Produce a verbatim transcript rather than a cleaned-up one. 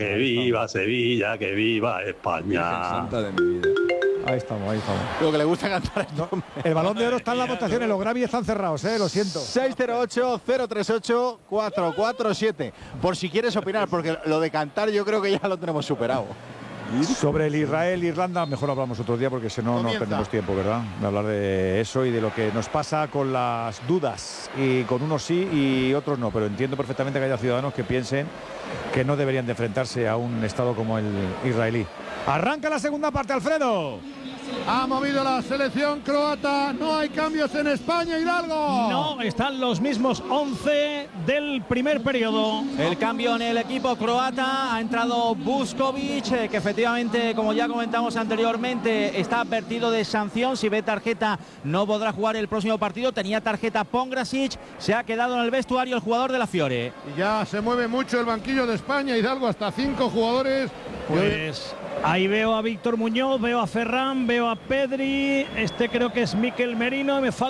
Que viva Sevilla, que viva España. Santa de mi vida. Ahí estamos, ahí estamos. Lo que le gusta cantar esto. No, el Balón de Oro está en las votaciones, los Grammy están cerrados, eh, lo siento. seis cero ocho, cero tres ocho, cuatro cuatro siete. Por si quieres opinar, porque lo de cantar yo creo que ya lo tenemos superado. Sobre el Israel-Irlanda, mejor hablamos otro día porque si no, no perdemos tiempo, ¿verdad? De hablar de eso y de lo que nos pasa con las dudas. Y con unos sí y otros no. Pero entiendo perfectamente que haya ciudadanos que piensen que no deberían de enfrentarse a un estado como el israelí. Arranca la segunda parte, Alfredo. Ha movido la selección croata, no hay cambios en España, Hidalgo. No, están los mismos once del primer periodo. El cambio en el equipo croata, ha entrado Vuskovic, que efectivamente, como ya comentamos anteriormente, está advertido de sanción. Si ve tarjeta no podrá jugar el próximo partido. Tenía tarjeta Pongrasic, se ha quedado en el vestuario el jugador de la Fiore. Y ya se mueve mucho el banquillo de España, Hidalgo, hasta cinco jugadores. Pues ahí veo a Víctor Muñoz, veo a Ferran, veo a Pedri, este creo que es Mikel Merino, me falta